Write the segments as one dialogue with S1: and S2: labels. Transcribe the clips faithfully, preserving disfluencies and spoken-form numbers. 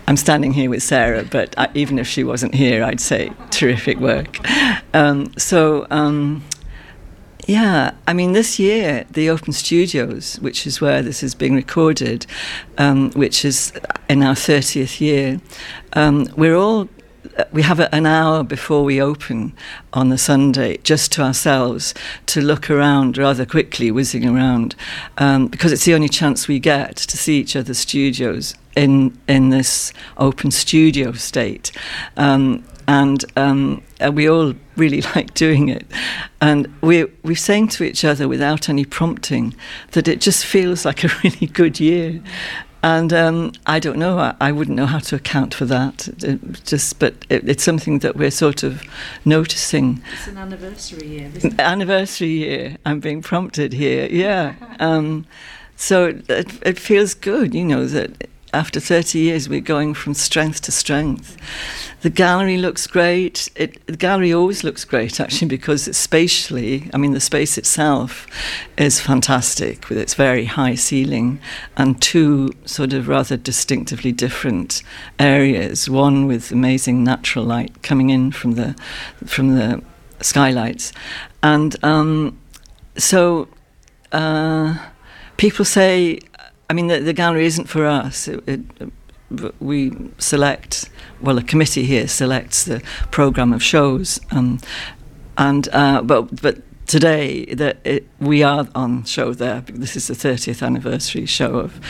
S1: I'm standing here with Sarah, but I, even if she wasn't here, I'd say terrific work. Um, so, um, yeah, I mean, this year, the Open Studios, which is where this is being recorded, um, which is in our thirtieth year, um, we're all we have an hour before we open on the Sunday just to ourselves to look around rather quickly, whizzing around, um, because it's the only chance we get to see each other's studios in in this open studio state. Um, and um, we all really like doing it. And we, we're saying to each other without any prompting that it just feels like a really good year. And um, I don't know, I, I wouldn't know how to account for that. It just, but it, it's something that we're sort of noticing.
S2: It's an anniversary year, isn't it?
S1: Anniversary year. I'm being prompted here, yeah. Um, so it, it feels good, you know, that after thirty years we're going from strength to strength. The gallery looks great. It, the gallery always looks great, actually, because it's spatially, I mean, the space itself is fantastic with its very high ceiling and two sort of rather distinctively different areas, one with amazing natural light coming in from the from the skylights. And um, so uh, people say, I mean, the, the gallery isn't for us. It, it, we select, well, a committee here selects the programme of shows, um, and uh, but but today that it, we are on show there. This is the thirtieth anniversary show of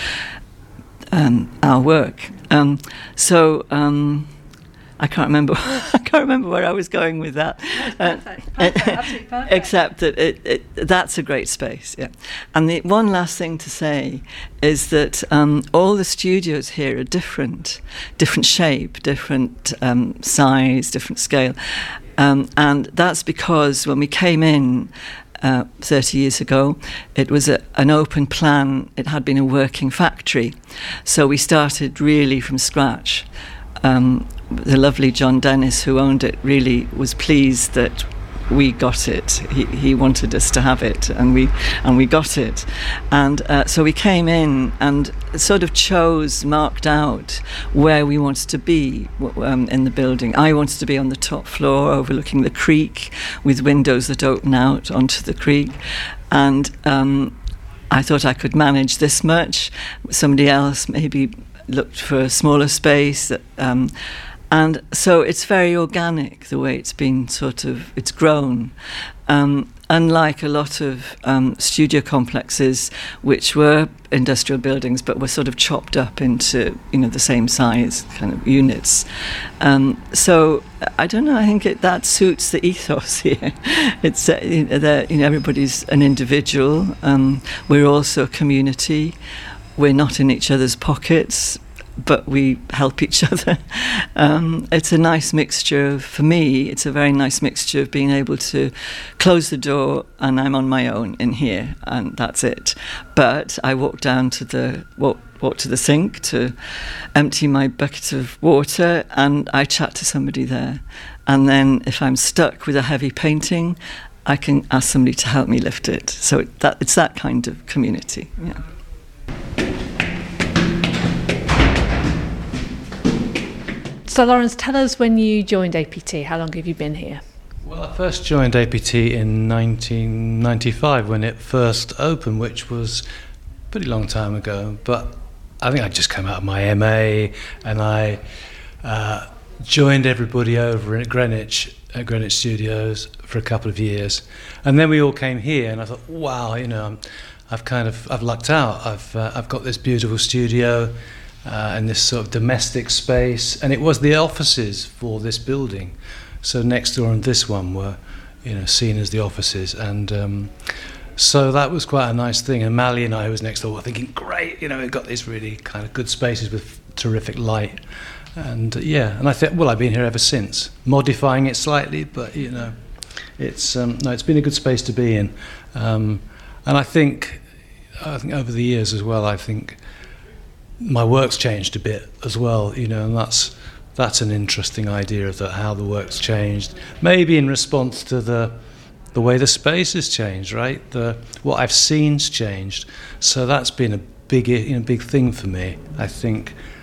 S1: um, our work. Um, so. Um, I can't remember. I can't remember where I was going with that.
S2: That's perfect. Perfect. Absolutely perfect.
S1: Except that it, it, that's a great space. Yeah. And the one last thing to say is that um, all the studios here are different, different shape, different um, size, different scale, um, and that's because when we came in uh, thirty years ago, it was a, an open plan. It had been a working factory, so we started really from scratch. Um, the lovely John Dennis, who owned it, really was pleased that we got it. He he wanted us to have it, and we and we got it. And uh, so we came in and sort of chose, marked out where we wanted to be um, in the building. I wanted to be on the top floor, overlooking the creek, with windows that open out onto the creek, and um, I thought I could manage this much. Somebody else maybe looked for a smaller space, um, and so it's very organic the way it's been sort of it's grown, um, unlike a lot of um, studio complexes which were industrial buildings but were sort of chopped up into, you know, the same size kind of units. Um, so I don't know, I think it, that suits the ethos here. It's uh, you know, that, you know, everybody's an individual. Um, we're also a community. We're not in each other's pockets, but we help each other. Um, it's a nice mixture of, for me, it's a very nice mixture of being able to close the door and I'm on my own in here, and that's it. But I walk down to the walk, walk to the sink to empty my bucket of water, and I chat to somebody there. And then if I'm stuck with a heavy painting, I can ask somebody to help me lift it. So it, that it's that kind of community. Yeah.
S2: So Lawrence, tell us when you joined A P T. How long have you been here?
S3: Well, I first joined A P T in nineteen ninety-five when it first opened, which was a pretty long time ago. But I think I just came out of my M A and I uh, joined everybody over at Greenwich, at Greenwich Studios for a couple of years. And then we all came here and I thought, wow, you know, I'm, I've kind of, I've lucked out. I've, uh, I've got this beautiful studio. Uh, and this sort of domestic space, and it was the offices for this building. So next door and this one were, you know, seen as the offices, and um, so that was quite a nice thing. And Mally and I, who was next door, were thinking, great, you know, we've got these really kind of good spaces with terrific light, and uh, yeah. And I think, well, I've been here ever since, modifying it slightly, but you know, it's um, no, it's been a good space to be in, um, and I think, I think over the years as well, I think. My work's changed a bit as well, you know, and that's that's an interesting idea of that, how the work's changed. Maybe in response to the the way the space has changed, right? The what I've seen's changed. So that's been a big, you know, big thing for me. I think